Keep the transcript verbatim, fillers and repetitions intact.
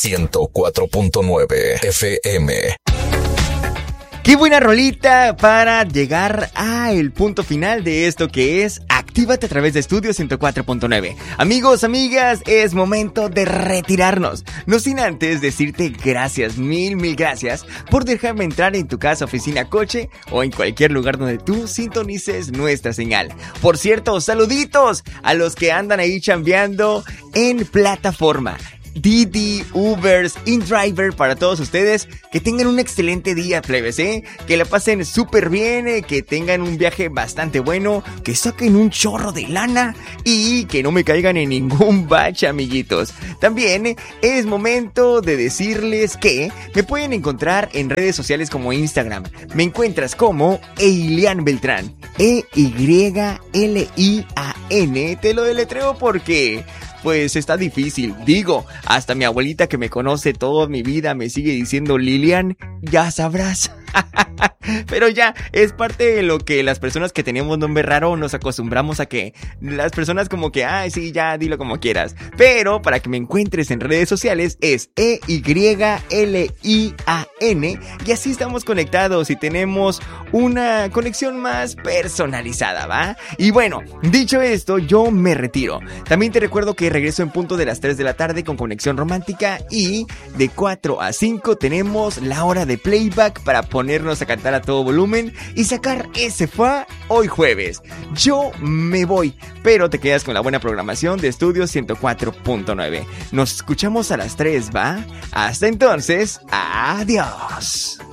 ciento cuatro punto nueve F M. Qué buena rolita para llegar al punto final de esto que es Actívate a través de Estudio ciento cuatro punto nueve. Amigos, amigas, es momento de retirarnos. No sin antes decirte gracias, mil, mil gracias por dejarme entrar en tu casa, oficina, coche o en cualquier lugar donde tú sintonices nuestra señal. Por cierto, saluditos a los que andan ahí chambeando en plataforma. Didi, Ubers, InDriver, para todos ustedes, que tengan un excelente día, plebes, ¿eh? Que la pasen súper bien, eh, que tengan un viaje bastante bueno, que saquen un chorro de lana y que no me caigan en ningún bache, amiguitos. También eh, es momento de decirles que me pueden encontrar en redes sociales como Instagram. Me encuentras como Eilian Beltrán, E Y L I A N. Te lo deletreo porque... pues está difícil, digo, hasta mi abuelita que me conoce toda mi vida me sigue diciendo Lilian, ya sabrás. Pero ya, es parte de lo que las personas que tenemos nombre raro nos acostumbramos a que las personas como que, ay, sí, ya, dilo como quieras. Pero para que me encuentres en redes sociales es E Y L I A N y así estamos conectados y tenemos una conexión más personalizada, ¿va? Y bueno, dicho esto, yo me retiro. También te recuerdo que regreso en punto de las tres de la tarde con Conexión Romántica y de cuatro a cinco tenemos la hora de playback para ponernos a cantar a todo volumen y sacar ese fa hoy jueves. Yo me voy, pero te quedas con la buena programación de Estudio ciento cuatro punto nueve. Nos escuchamos a las tres, ¿va? Hasta entonces, adiós.